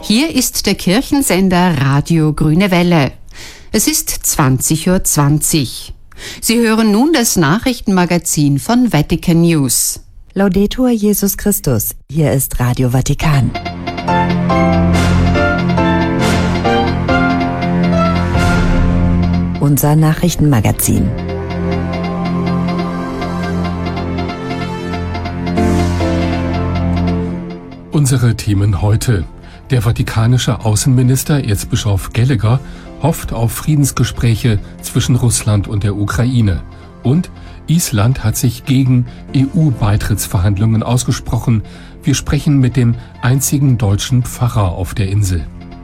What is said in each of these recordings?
Hier ist der Kirchensender Radio Grüne Welle. Es ist 20:20 Uhr. Sie hören nun das Nachrichtenmagazin von Vatican News. Laudetur Jesus Christus, hier ist Radio Vatikan. Unser Nachrichtenmagazin. Unsere Themen heute. Der vatikanische Außenminister Erzbischof Gallagher hofft auf Friedensgespräche zwischen Russland und der Ukraine. Und Island hat sich gegen EU-Beitrittsverhandlungen ausgesprochen. Wir sprechen mit dem einzigen deutschen Pfarrer auf der Insel.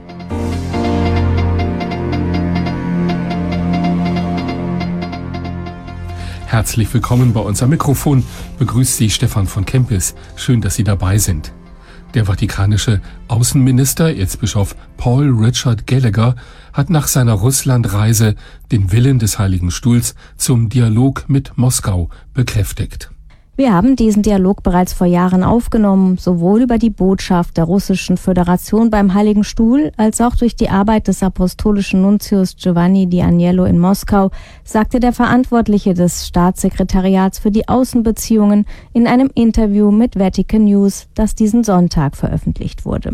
Herzlich willkommen bei uns am Mikrofon. Begrüßt Sie Stefan von Kempis. Schön, dass Sie dabei sind. Der vatikanische Außenminister, Erzbischof Paul Richard Gallagher, hat nach seiner Russlandreise den Willen des Heiligen Stuhls zum Dialog mit Moskau bekräftigt. Wir haben diesen Dialog bereits vor Jahren aufgenommen, sowohl über die Botschaft der Russischen Föderation beim Heiligen Stuhl als auch durch die Arbeit des apostolischen Nuntius Giovanni Di Agnello in Moskau, sagte der Verantwortliche des Staatssekretariats für die Außenbeziehungen in einem Interview mit Vatican News, das diesen Sonntag veröffentlicht wurde.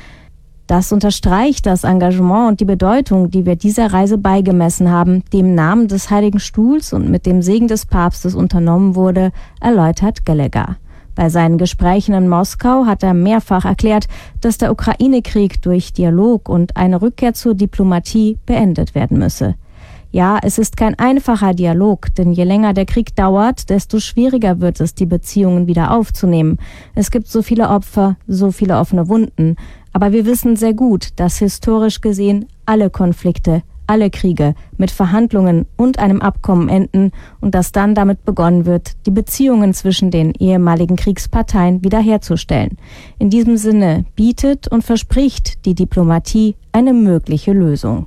Das unterstreicht das Engagement und die Bedeutung, die wir dieser Reise beigemessen haben, die im Namen des Heiligen Stuhls und mit dem Segen des Papstes unternommen wurde, erläutert Gallagher. Bei seinen Gesprächen in Moskau hat er mehrfach erklärt, dass der Ukraine-Krieg durch Dialog und eine Rückkehr zur Diplomatie beendet werden müsse. Ja, es ist kein einfacher Dialog, denn je länger der Krieg dauert, desto schwieriger wird es, die Beziehungen wieder aufzunehmen. Es gibt so viele Opfer, so viele offene Wunden. Aber wir wissen sehr gut, dass historisch gesehen alle Konflikte, alle Kriege mit Verhandlungen und einem Abkommen enden und dass dann damit begonnen wird, die Beziehungen zwischen den ehemaligen Kriegsparteien wiederherzustellen. In diesem Sinne bietet und verspricht die Diplomatie eine mögliche Lösung.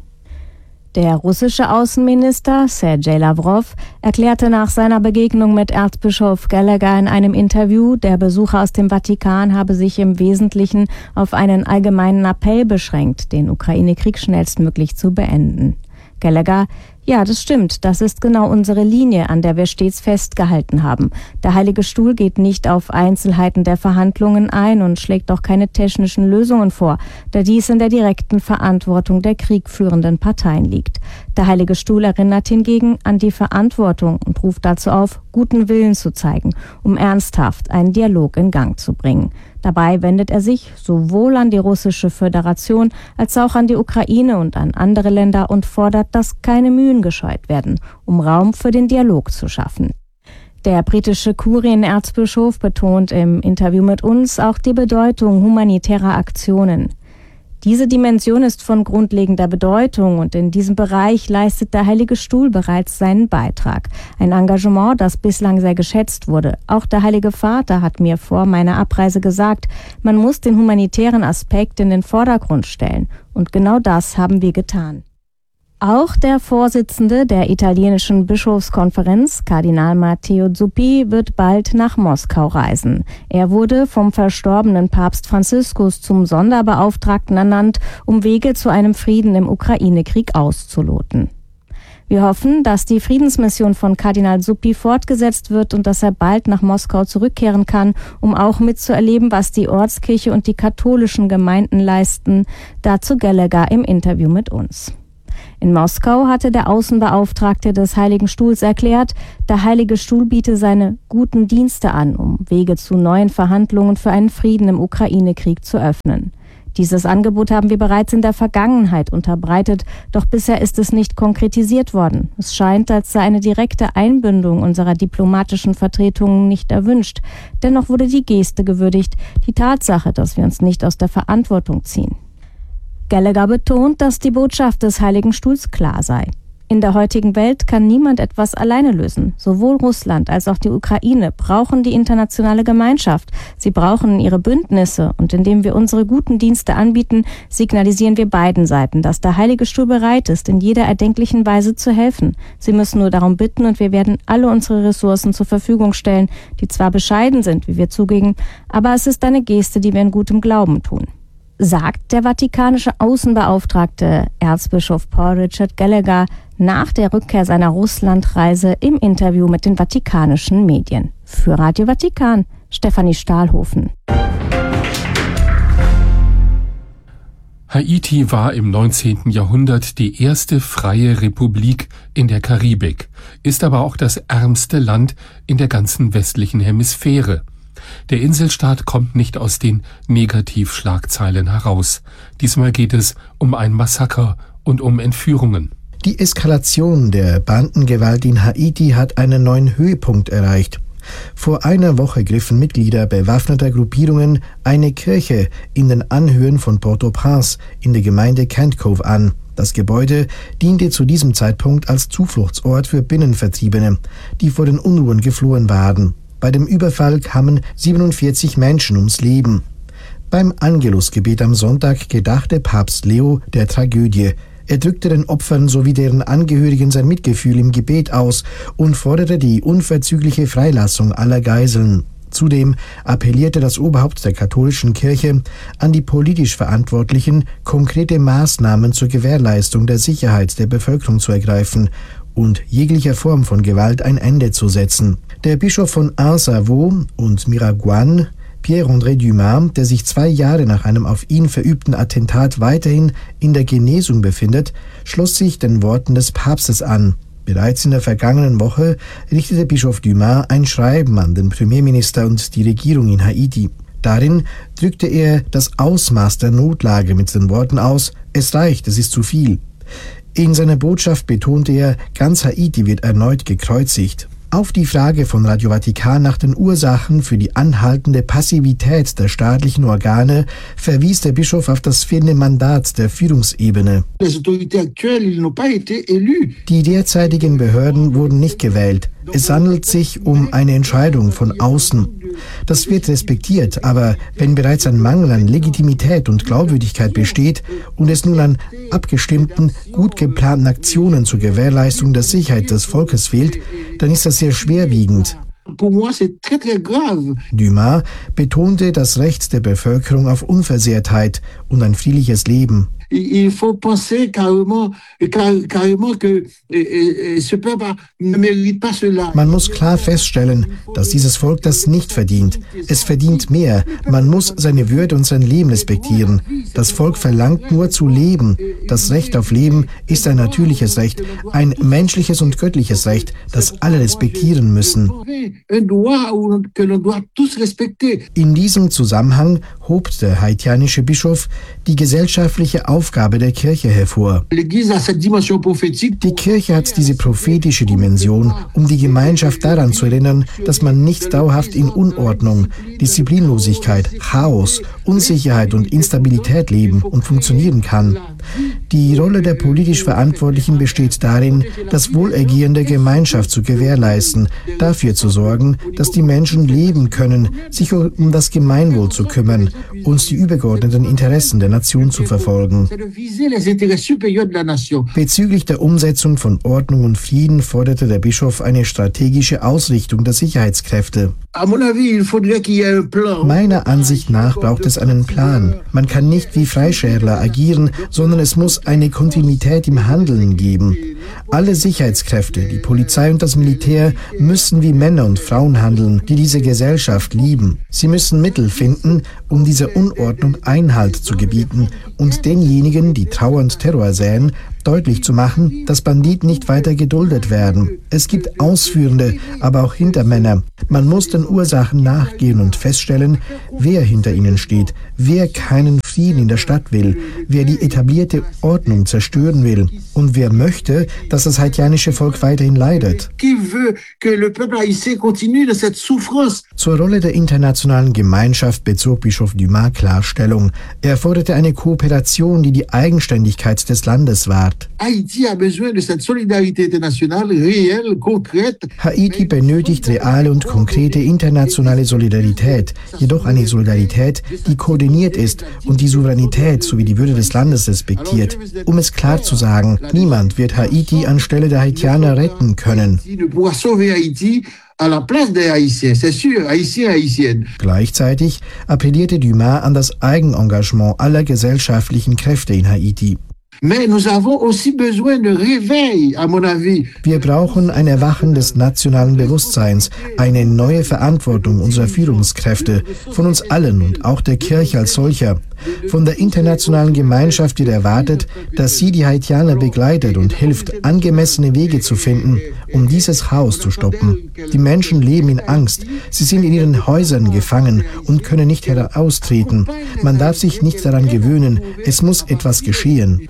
Der russische Außenminister Sergei Lavrov erklärte nach seiner Begegnung mit Erzbischof Gallagher in einem Interview, der Besucher aus dem Vatikan habe sich im Wesentlichen auf einen allgemeinen Appell beschränkt, den Ukraine-Krieg schnellstmöglich zu beenden. Gallagher: Ja, das stimmt. Das ist genau unsere Linie, an der wir stets festgehalten haben. Der Heilige Stuhl geht nicht auf Einzelheiten der Verhandlungen ein und schlägt auch keine technischen Lösungen vor, da dies in der direkten Verantwortung der kriegführenden Parteien liegt. Der Heilige Stuhl erinnert hingegen an die Verantwortung und ruft dazu auf, guten Willen zu zeigen, um ernsthaft einen Dialog in Gang zu bringen. Dabei wendet er sich sowohl an die Russische Föderation als auch an die Ukraine und an andere Länder und fordert, dass keine Mühen gescheut werden, um Raum für den Dialog zu schaffen. Der britische Kurienerzbischof betont im Interview mit uns auch die Bedeutung humanitärer Aktionen. Diese Dimension ist von grundlegender Bedeutung und in diesem Bereich leistet der Heilige Stuhl bereits seinen Beitrag. Ein Engagement, das bislang sehr geschätzt wurde. Auch der Heilige Vater hat mir vor meiner Abreise gesagt, man muss den humanitären Aspekt in den Vordergrund stellen. Und genau das haben wir getan. Auch der Vorsitzende der italienischen Bischofskonferenz, Kardinal Matteo Zuppi, wird bald nach Moskau reisen. Er wurde vom verstorbenen Papst Franziskus zum Sonderbeauftragten ernannt, um Wege zu einem Frieden im Ukraine-Krieg auszuloten. Wir hoffen, dass die Friedensmission von Kardinal Zuppi fortgesetzt wird und dass er bald nach Moskau zurückkehren kann, um auch mitzuerleben, was die Ortskirche und die katholischen Gemeinden leisten. Dazu Gallagher im Interview mit uns. In Moskau hatte der Außenbeauftragte des Heiligen Stuhls erklärt, der Heilige Stuhl biete seine guten Dienste an, um Wege zu neuen Verhandlungen für einen Frieden im Ukraine-Krieg zu öffnen. Dieses Angebot haben wir bereits in der Vergangenheit unterbreitet, doch bisher ist es nicht konkretisiert worden. Es scheint, als sei eine direkte Einbindung unserer diplomatischen Vertretungen nicht erwünscht. Dennoch wurde die Geste gewürdigt, die Tatsache, dass wir uns nicht aus der Verantwortung ziehen. Gallagher betont, dass die Botschaft des Heiligen Stuhls klar sei. In der heutigen Welt kann niemand etwas alleine lösen. Sowohl Russland als auch die Ukraine brauchen die internationale Gemeinschaft. Sie brauchen ihre Bündnisse und indem wir unsere guten Dienste anbieten, signalisieren wir beiden Seiten, dass der Heilige Stuhl bereit ist, in jeder erdenklichen Weise zu helfen. Sie müssen nur darum bitten und wir werden alle unsere Ressourcen zur Verfügung stellen, die zwar bescheiden sind, wie wir zugeben, aber es ist eine Geste, die wir in gutem Glauben tun. sagt der vatikanische Außenbeauftragte Erzbischof Paul Richard Gallagher nach der Rückkehr seiner Russlandreise im Interview mit den vatikanischen Medien. Für Radio Vatikan, Stefanie Stahlhofen. Haiti war im 19. Jahrhundert die erste freie Republik in der Karibik, ist aber auch das ärmste Land in der ganzen westlichen Hemisphäre. Der Inselstaat kommt nicht aus den Negativschlagzeilen heraus. Diesmal geht es um ein Massaker und um Entführungen. Die Eskalation der Bandengewalt in Haiti hat einen neuen Höhepunkt erreicht. Vor einer Woche griffen Mitglieder bewaffneter Gruppierungen eine Kirche in den Anhöhen von Port-au-Prince in der Gemeinde Kent Cove an. Das Gebäude diente zu diesem Zeitpunkt als Zufluchtsort für Binnenvertriebene, die vor den Unruhen geflohen waren. Bei dem Überfall kamen 47 Menschen ums Leben. Beim Angelusgebet am Sonntag gedachte Papst Leo der Tragödie. Er drückte den Opfern sowie deren Angehörigen sein Mitgefühl im Gebet aus und forderte die unverzügliche Freilassung aller Geiseln. Zudem appellierte das Oberhaupt der katholischen Kirche an die politisch Verantwortlichen, konkrete Maßnahmen zur Gewährleistung der Sicherheit der Bevölkerung zu ergreifen und jeglicher Form von Gewalt ein Ende zu setzen. Der Bischof von Ain-Savo und Miraguane, Pierre-André Dumas, der sich 2 Jahre nach einem auf ihn verübten Attentat weiterhin in der Genesung befindet, schloss sich den Worten des Papstes an. Bereits in der vergangenen Woche richtete Bischof Dumas ein Schreiben an den Premierminister und die Regierung in Haiti. Darin drückte er das Ausmaß der Notlage mit den Worten aus: Es reicht, es ist zu viel. In seiner Botschaft betonte er, ganz Haiti wird erneut gekreuzigt. Auf die Frage von Radio Vatikan nach den Ursachen für die anhaltende Passivität der staatlichen Organe verwies der Bischof auf das fehlende Mandat der Führungsebene. Die derzeitigen Behörden wurden nicht gewählt. Es handelt sich um eine Entscheidung von außen. Das wird respektiert, aber wenn bereits ein Mangel an Legitimität und Glaubwürdigkeit besteht und es nun an abgestimmten, gut geplanten Aktionen zur Gewährleistung der Sicherheit des Volkes fehlt, dann ist das sehr schwerwiegend. Dumas betonte das Recht der Bevölkerung auf Unversehrtheit und ein friedliches Leben. Man muss klar feststellen, dass dieses Volk das nicht verdient. Es verdient mehr. Man muss seine Würde und sein Leben respektieren. Das Volk verlangt nur zu leben. Das Recht auf Leben ist ein natürliches Recht, ein menschliches und göttliches Recht, das alle respektieren müssen. In diesem Zusammenhang hob der haitianische Bischof die gesellschaftliche Aufgabe der Kirche hervor. Die Kirche hat diese prophetische Dimension, um die Gemeinschaft daran zu erinnern, dass man nicht dauerhaft in Unordnung, Disziplinlosigkeit, Chaos, Unsicherheit und Instabilität leben und funktionieren kann. Die Rolle der politisch Verantwortlichen besteht darin, das Wohlergehen der Gemeinschaft zu gewährleisten, dafür zu sorgen, dass die Menschen leben können, sich um das Gemeinwohl zu kümmern und die übergeordneten Interessen der Nation zu verfolgen. Bezüglich der Umsetzung von Ordnung und Frieden forderte der Bischof eine strategische Ausrichtung der Sicherheitskräfte. Meiner Ansicht nach braucht es einen Plan. Man kann nicht wie Freischärler agieren, sondern es muss eine Kontinuität im Handeln geben. Alle Sicherheitskräfte, die Polizei und das Militär, müssen wie Männer und Frauen handeln, die diese Gesellschaft lieben. Sie müssen Mittel finden, um dieser Unordnung Einhalt zu gebieten und denjenigen, die Trauer und Terror säen, deutlich zu machen, dass Banditen nicht weiter geduldet werden. Es gibt Ausführende, aber auch Hintermänner. Man muss den Ursachen nachgehen und feststellen, wer hinter ihnen steht, wer keinen Frieden in der Stadt will, wer die etablierte Ordnung zerstören will und wer möchte, dass das haitianische Volk weiterhin leidet. Zur Rolle der internationalen Gemeinschaft bezog Bischof Dumas Klarstellung. Er forderte eine Kooperation, die die Eigenständigkeit des Landes wahrt. Haiti benötigt reale und konkrete internationale Solidarität, jedoch eine Solidarität, die koordiniert ist und die die Souveränität sowie die Würde des Landes respektiert. Um es klar zu sagen, niemand wird Haiti anstelle der Haitianer retten können. Gleichzeitig appellierte Dumas an das Eigenengagement aller gesellschaftlichen Kräfte in Haiti. Wir brauchen ein Erwachen des nationalen Bewusstseins, eine neue Verantwortung unserer Führungskräfte, von uns allen und auch der Kirche als solcher. Von der internationalen Gemeinschaft wird erwartet, dass sie die Haitianer begleitet und hilft, angemessene Wege zu finden, um dieses Chaos zu stoppen. Die Menschen leben in Angst. Sie sind in ihren Häusern gefangen und können nicht heraustreten. Man darf sich nicht daran gewöhnen. Es muss etwas geschehen.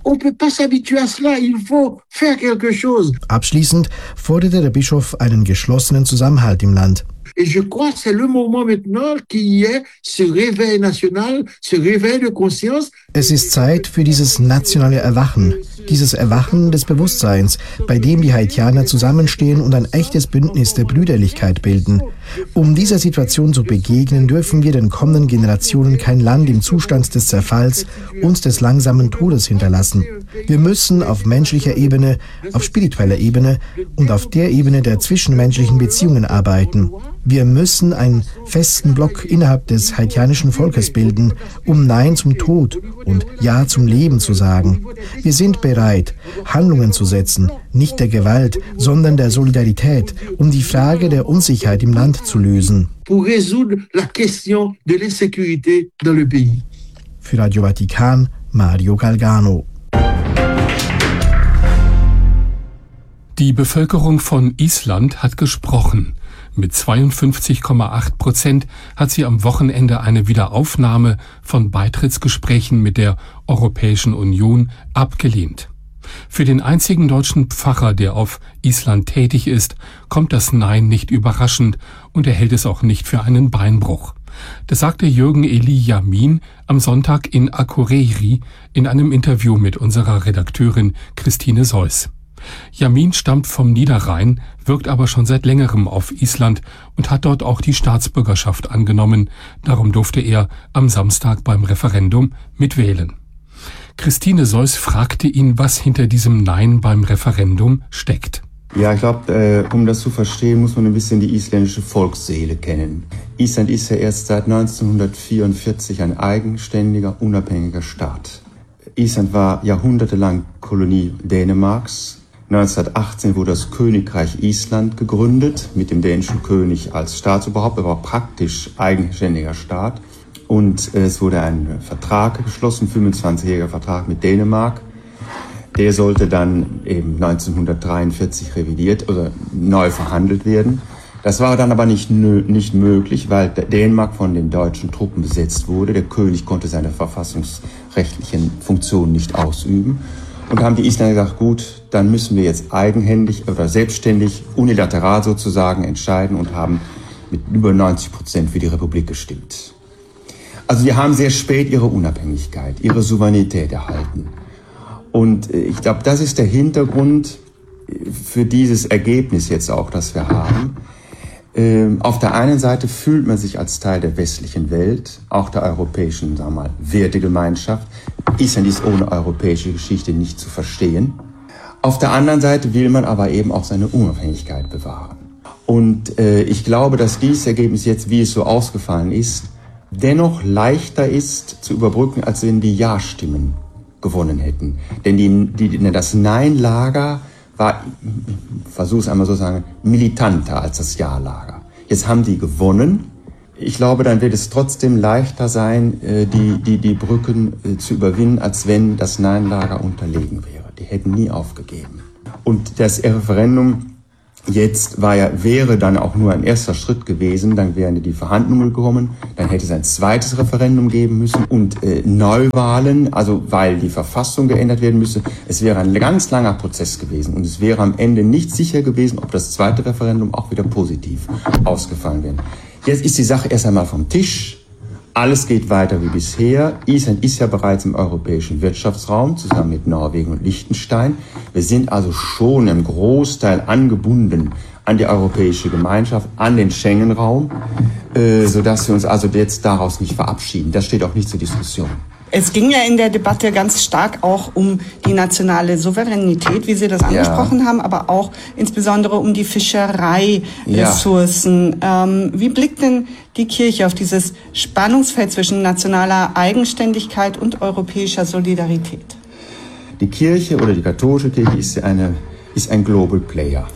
Abschließend forderte der Bischof einen geschlossenen Zusammenhalt im Land. Et je crois que c'est le moment maintenant qu'il y ait ce réveil national, ce réveil de conscience. Es ist Zeit für dieses nationale Erwachen, dieses Erwachen des Bewusstseins, bei dem die Haitianer zusammenstehen und ein echtes Bündnis der Brüderlichkeit bilden. Um dieser Situation zu begegnen, dürfen wir den kommenden Generationen kein Land im Zustand des Zerfalls und des langsamen Todes hinterlassen. Wir müssen auf menschlicher Ebene, auf spiritueller Ebene und auf der Ebene der zwischenmenschlichen Beziehungen arbeiten. Wir müssen einen festen Block innerhalb des haitianischen Volkes bilden, um Nein zum Tod und Ja zum Leben zu sagen. Wir sind bereit, Handlungen zu setzen, nicht der Gewalt, sondern der Solidarität, um die Frage der Unsicherheit im Land zu lösen. Pour résoudre la question de l'insécurité dans le pays. Für Radio Vatikan, Mario Galgano. Die Bevölkerung von Island hat gesprochen. Mit 52,8% hat sie am Wochenende eine Wiederaufnahme von Beitrittsgesprächen mit der Europäischen Union abgelehnt. Für den einzigen deutschen Pfarrer, der auf Island tätig ist, kommt das Nein nicht überraschend und er hält es auch nicht für einen Beinbruch. Das sagte Jürgen Eli Yamin am Sonntag in Akureyri in einem Interview mit unserer Redakteurin Christine Seuss. Yamin stammt vom Niederrhein, wirkt aber schon seit längerem auf Island und hat dort auch die Staatsbürgerschaft angenommen. Darum durfte er am Samstag beim Referendum mitwählen. Christine Seuss fragte ihn, was hinter diesem Nein beim Referendum steckt. Ja, ich glaube, um das zu verstehen, muss man ein bisschen die isländische Volksseele kennen. Island ist ja erst seit 1944 ein eigenständiger, unabhängiger Staat. Island war jahrhundertelang Kolonie Dänemarks. 1918 wurde das Königreich Island gegründet, mit dem dänischen König als Staatsoberhaupt, aber praktisch eigenständiger Staat. Und es wurde ein Vertrag geschlossen, 25-jähriger Vertrag mit Dänemark. Der sollte dann eben 1943 revidiert oder neu verhandelt werden. Das war dann aber nicht möglich, weil Dänemark von den deutschen Truppen besetzt wurde. Der König konnte seine verfassungsrechtlichen Funktionen nicht ausüben. Und haben die Isländer gesagt, gut, dann müssen wir jetzt eigenhändig oder selbstständig, unilateral sozusagen entscheiden und haben mit über 90% für die Republik gestimmt. Also die haben sehr spät ihre Unabhängigkeit, ihre Souveränität erhalten. Und ich glaube, das ist der Hintergrund für dieses Ergebnis jetzt auch, das wir haben. Auf der einen Seite fühlt man sich als Teil der westlichen Welt, auch der europäischen, sagen wir mal, Wertegemeinschaft. Island ist ohne europäische Geschichte nicht zu verstehen. Auf der anderen Seite will man aber eben auch seine Unabhängigkeit bewahren. Und ich glaube, dass dieses Ergebnis jetzt, wie es so ausgefallen ist, dennoch leichter ist zu überbrücken, als wenn die Ja-Stimmen gewonnen hätten. Denn das Nein-Lager war, versuche es einmal so zu sagen, militanter als das Ja-Lager. Jetzt haben die gewonnen. Ich glaube, dann wird es trotzdem leichter sein, die Brücken zu überwinden, als wenn das Nein-Lager unterlegen wäre. Die hätten nie aufgegeben. Und das Referendum jetzt wäre dann auch nur ein erster Schritt gewesen, dann wären die Verhandlungen gekommen, dann hätte es ein zweites Referendum geben müssen und Neuwahlen, also weil die Verfassung geändert werden müsste. Es wäre ein ganz langer Prozess gewesen und es wäre am Ende nicht sicher gewesen, ob das zweite Referendum auch wieder positiv ausgefallen wäre. Jetzt ist die Sache erst einmal vom Tisch. Alles geht weiter wie bisher. Island ist ja bereits im europäischen Wirtschaftsraum, zusammen mit Norwegen und Liechtenstein. Wir sind also schon im Großteil angebunden an die europäische Gemeinschaft, an den Schengen-Raum, sodass wir uns also jetzt daraus nicht verabschieden. Das steht auch nicht zur Diskussion. Es ging ja in der Debatte ganz stark auch um die nationale Souveränität, wie Sie das angesprochen haben, aber auch insbesondere um die Fischereiressourcen. Wie blickt denn die Kirche auf dieses Spannungsfeld zwischen nationaler Eigenständigkeit und europäischer Solidarität? Die Kirche oder die katholische Kirche ist ein Global Player.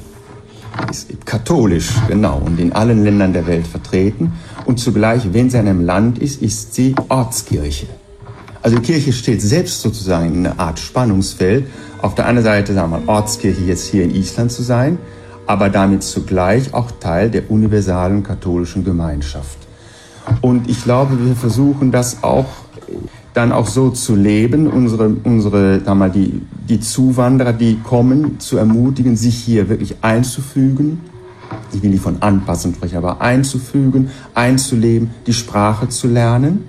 Ist katholisch, genau, und in allen Ländern der Welt vertreten. Und zugleich, wenn sie in einem Land ist, ist sie Ortskirche. Also die Kirche steht selbst sozusagen in einer Art Spannungsfeld. Auf der einen Seite, sagen wir mal, Ortskirche jetzt hier in Island zu sein, aber damit zugleich auch Teil der universalen katholischen Gemeinschaft. Und ich glaube, wir versuchen das auch dann auch so zu leben, unsere, sagen wir mal, die Zuwanderer, die kommen, zu ermutigen, sich hier wirklich einzufügen. Ich will nicht von Anpassen sprechen, aber einzufügen, einzuleben, die Sprache zu lernen,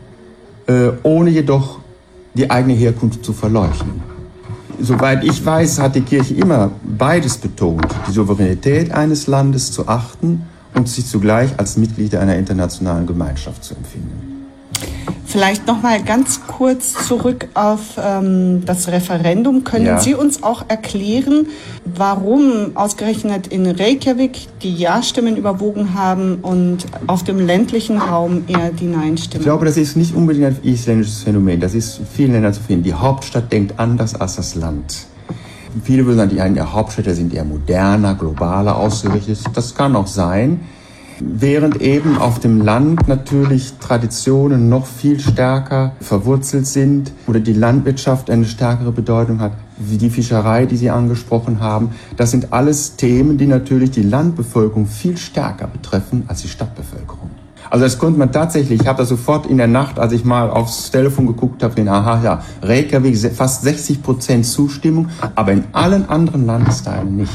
ohne jedoch die eigene Herkunft zu verleugnen. Soweit ich weiß, hat die Kirche immer beides betont, die Souveränität eines Landes zu achten und sich zugleich als Mitglied einer internationalen Gemeinschaft zu empfinden. Vielleicht noch mal ganz kurz zurück auf das Referendum. Können Sie uns auch erklären, warum ausgerechnet in Reykjavik die Ja-Stimmen überwogen haben und auf dem ländlichen Raum eher die Nein-Stimmen? Ich glaube, das ist nicht unbedingt ein isländisches Phänomen. Das ist in vielen Ländern zu finden. Die Hauptstadt denkt anders als das Land. Viele würden sagen, die Hauptstädte sind eher moderner, globaler ausgerichtet. Das kann auch sein. Während eben auf dem Land natürlich Traditionen noch viel stärker verwurzelt sind oder die Landwirtschaft eine stärkere Bedeutung hat, wie die Fischerei, die Sie angesprochen haben. Das sind alles Themen, die natürlich die Landbevölkerung viel stärker betreffen als die Stadtbevölkerung. Also das konnte man tatsächlich, ich habe das sofort in der Nacht, als ich mal aufs Telefon geguckt habe, Reykjavik fast 60% Zustimmung, aber in allen anderen Landesteilen nicht.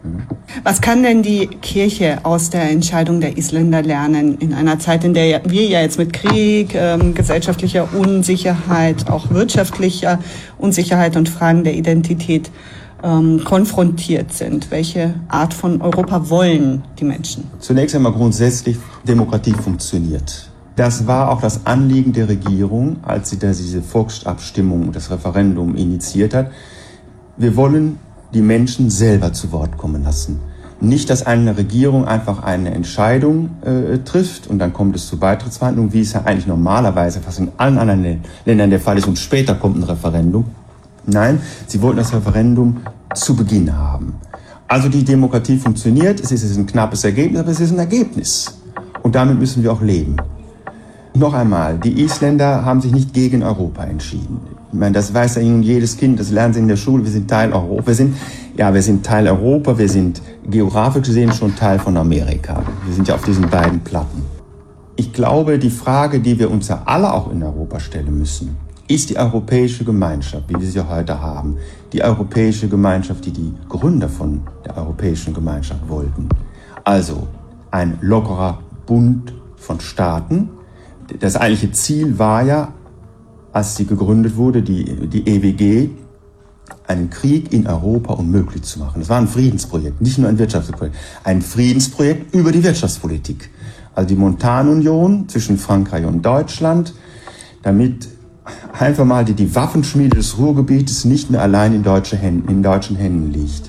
Was kann denn die Kirche aus der Entscheidung der Isländer lernen in einer Zeit, in der wir ja jetzt mit Krieg, gesellschaftlicher Unsicherheit, auch wirtschaftlicher Unsicherheit und Fragen der Identität konfrontiert sind? Welche Art von Europa wollen die Menschen? Zunächst einmal grundsätzlich, Demokratie funktioniert. Das war auch das Anliegen der Regierung, als sie da diese Volksabstimmung und das Referendum initiiert hat. Wir wollen die Menschen selber zu Wort kommen lassen. Nicht, dass eine Regierung einfach eine Entscheidung trifft und dann kommt es zu Beitrittsverhandlungen, wie es ja eigentlich normalerweise fast in allen anderen Ländern der Fall ist und später kommt ein Referendum. Nein, sie wollten das Referendum zu Beginn haben. Also die Demokratie funktioniert, es ist ein knappes Ergebnis, aber es ist ein Ergebnis. Und damit müssen wir auch leben. Noch einmal, die Isländer haben sich nicht gegen Europa entschieden. Ich meine, das weiß ja nun jedes Kind, das lernen sie in der Schule, wir sind Teil Europa. Wir sind Teil Europa, wir sind geografisch gesehen schon Teil von Amerika. Wir sind ja auf diesen beiden Platten. Ich glaube, die Frage, die wir uns ja alle auch in Europa stellen müssen, ist die europäische Gemeinschaft, wie wir sie heute haben. Die europäische Gemeinschaft, die die Gründer von der europäischen Gemeinschaft wollten. Also ein lockerer Bund von Staaten. Das eigentliche Ziel war ja, als sie gegründet wurde, die EWG, einen Krieg in Europa unmöglich zu machen. Das war ein Friedensprojekt, nicht nur ein Wirtschaftsprojekt. Ein Friedensprojekt über die Wirtschaftspolitik. Also die Montanunion zwischen Frankreich und Deutschland, damit einfach mal die Waffenschmiede des Ruhrgebietes nicht mehr allein in deutschen Händen liegt.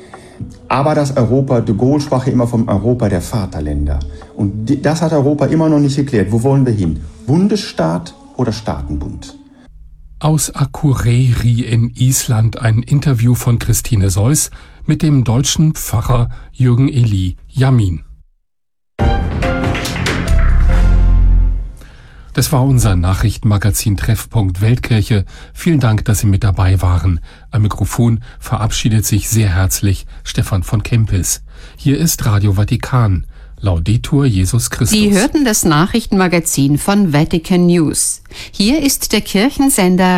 Aber das Europa, de Gaulle sprach immer vom Europa der Vaterländer. Und das hat Europa immer noch nicht geklärt. Wo wollen wir hin? Bundesstaat oder Staatenbund? Aus Akureyri in Island ein Interview von Christine Seuss mit dem deutschen Pfarrer Jürgen Eli Yamin. Das war unser Nachrichtenmagazin Treffpunkt Weltkirche. Vielen Dank, dass Sie mit dabei waren. Am Mikrofon verabschiedet sich sehr herzlich Stefan von Kempis. Hier ist Radio Vatikan. Laudetur Jesus Christus. Sie hörten das Nachrichtenmagazin von Vatican News. Hier ist der Kirchensender